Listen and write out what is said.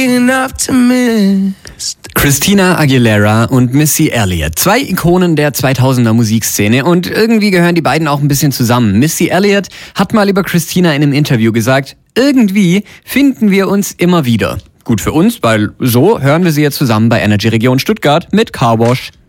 Christina Aguilera und Missy Elliott. 2 Ikonen der 2000er Musikszene und irgendwie gehören die beiden auch ein bisschen zusammen. Missy Elliott hat mal über Christina in einem Interview gesagt, irgendwie finden wir uns immer wieder. Gut für uns, weil so hören wir sie jetzt zusammen bei Energy Region Stuttgart mit Car Wash.